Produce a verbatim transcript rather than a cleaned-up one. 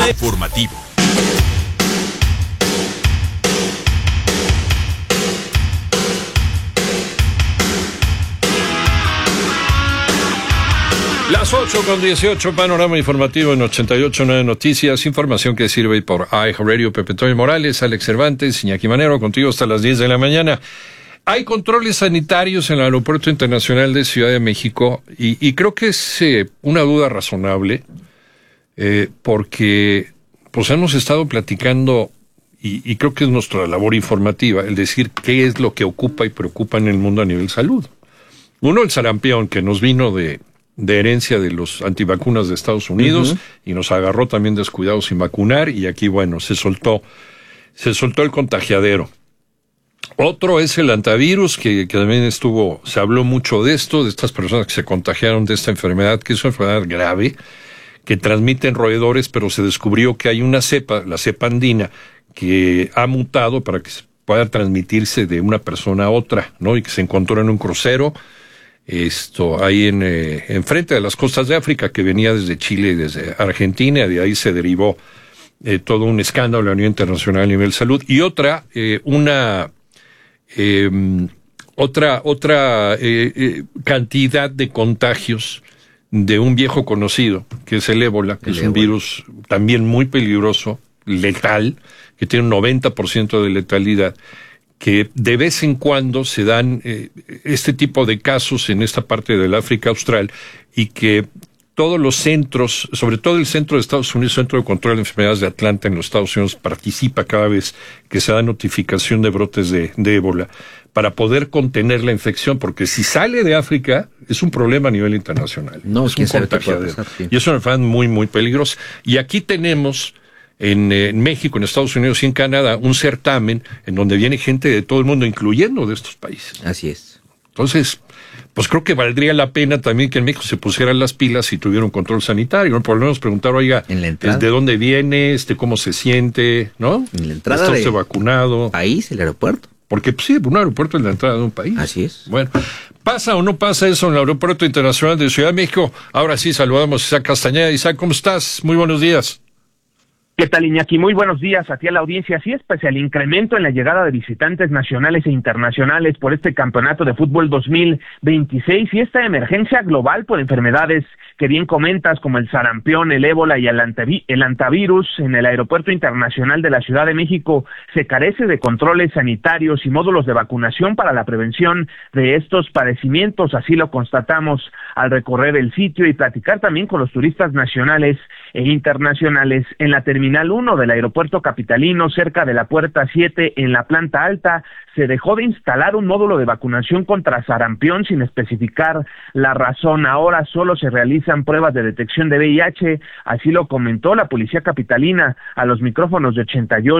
Informativo. Las ocho con dieciocho, panorama informativo en ochenta y ocho punto nueve Noticias, información que sirve por iHeartRadio. Pepe Toño Morales, Alex Cervantes, Iñaki Manero, contigo hasta las diez de la mañana. Hay controles sanitarios en el Aeropuerto Internacional de Ciudad de México y, y creo que es eh, una duda razonable eh, porque pues hemos estado platicando y, y creo que es nuestra labor informativa el decir qué es lo que ocupa y preocupa en el mundo a nivel salud. Uno, el sarampión, que nos vino de... de herencia de los antivacunas de Estados Unidos, uh-huh. y nos agarró también descuidados sin vacunar, y aquí, bueno, se soltó, se soltó el contagiadero. Otro es el antivirus, que, que también estuvo, se habló mucho de esto, de estas personas que se contagiaron de esta enfermedad, que es una enfermedad grave, que transmiten roedores, pero se descubrió que hay una cepa, la cepa andina, que ha mutado para que pueda transmitirse de una persona a otra, ¿no? Y que se encontró en un crucero, esto ahí en eh, enfrente de las costas de África, que venía desde Chile y desde Argentina, y de ahí se derivó eh, todo un escándalo a nivel internacional a nivel salud. Y otra, eh, una eh, otra otra eh, eh, cantidad de contagios de un viejo conocido, que es el ébola, que el es ébola. Un virus también muy peligroso, letal, que tiene un noventa por ciento de letalidad, que de vez en cuando se dan eh, este tipo de casos en esta parte del África Austral, y que todos los centros, sobre todo el centro de Estados Unidos, Centro de Control de Enfermedades de Atlanta en los Estados Unidos, participa cada vez que se da notificación de brotes de, de ébola para poder contener la infección, porque si sale de África es un problema a nivel internacional. No, es un contagiadero. Sí. Y es una enfermedad muy, muy peligrosa. Y aquí tenemos... En, en México, en Estados Unidos y en Canadá, un certamen en donde viene gente de todo el mundo, incluyendo de estos países. Así es. Entonces, pues creo que valdría la pena también que en México se pusieran las pilas y tuviera un control sanitario, ¿no? Por lo menos preguntar, oiga, ¿de dónde viene, este, cómo se siente, ¿no? En la entrada ¿Está de usted vacunado? País, el aeropuerto. Porque pues, sí, un aeropuerto es la entrada de un país. Así es. Bueno, ¿pasa o no pasa eso en el Aeropuerto Internacional de Ciudad de México? Ahora sí, saludamos a Isaac Castañeda. Isaac, ¿cómo estás? Muy buenos días. ¿Qué tal, Iñaki? Muy buenos días a ti, a la audiencia. Sí, pese al incremento en la llegada de visitantes nacionales e internacionales por este campeonato de fútbol dos mil veintiséis y esta emergencia global por enfermedades que bien comentas, como el sarampión, el ébola y el, antivi- el antivirus, en el Aeropuerto Internacional de la Ciudad de México se carece de controles sanitarios y módulos de vacunación para la prevención de estos padecimientos. Así lo constatamos al recorrer el sitio y platicar también con los turistas nacionales e internacionales. En la Terminal uno del aeropuerto capitalino, cerca de la puerta siete, en la planta alta, se dejó de instalar un módulo de vacunación contra sarampión sin especificar la razón. Ahora solo se realizan pruebas de detección de V I H, así lo comentó la policía capitalina a los micrófonos de ochenta y ocho.